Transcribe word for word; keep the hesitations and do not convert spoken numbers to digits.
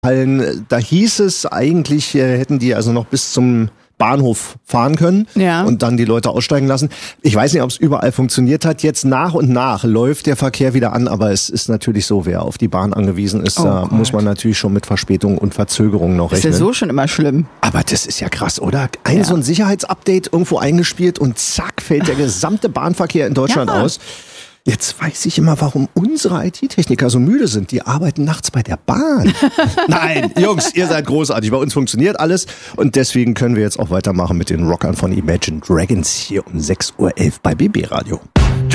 Hallen, da hieß es eigentlich, äh, hätten die also noch bis zum Bahnhof fahren können ja. und dann die Leute aussteigen lassen. Ich weiß nicht, ob es überall funktioniert hat. Jetzt nach und nach läuft der Verkehr wieder an, aber es ist natürlich so, wer auf die Bahn angewiesen ist, oh da Gott. muss man natürlich schon mit Verspätung und Verzögerung noch rechnen. Ist ja so schon immer schlimm. Aber das ist ja krass, oder? Ein ja. so ein Sicherheitsupdate irgendwo eingespielt und zack, fällt der gesamte Bahnverkehr in Deutschland ja. aus. Jetzt weiß ich immer, warum unsere I T-Techniker so müde sind. Die arbeiten nachts bei der Bahn. Nein, Jungs, ihr seid großartig. Bei uns funktioniert alles. Und deswegen können wir jetzt auch weitermachen mit den Rockern von Imagine Dragons hier um sechs Uhr elf bei B B Radio.